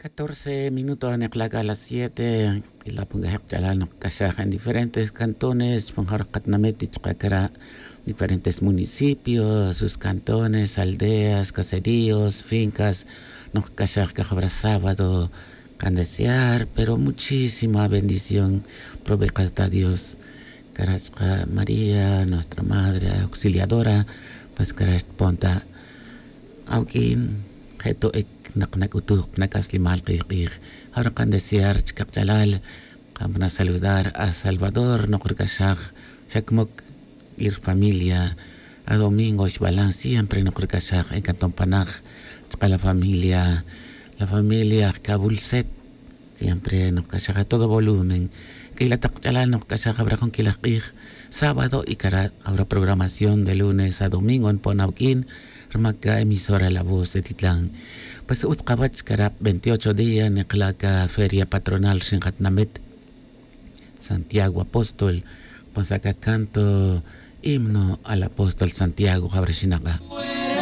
14 minutos en a las 7 y la Pungahep Chalal en diferentes cantones, diferentes municipios, sus cantones, aldeas, caseríos, fincas, nos habrá sábado, candesear, pero muchísima bendición, proveja a Dios, Carachka María, nuestra Madre Auxiliadora, pues Carach Ponta, Aukin, Heto Naknakutuk, Nakaslimal Qir, ahora candesear, Chicachalal, vamos a saludar a Salvador, Nokurkashak, Chakmok, ir familia, a Domingo, Xbalán, siempre Nokurkashak, en Cantón Panaj, la familia Kabulset, siempre Nokurkashak a todo volumen, que la Takchalal Nokurkashak habrá con Kilakir, sábado y cara habrá programación de lunes a domingo en Ponauquín, Ramaka emisora La Voz de Titlán. Pues Utkabach cara 28 días en la feria patronal Shinhatnamet, Santiago Apóstol, pues acá canto himno al apóstol Santiago Jabreshinaga.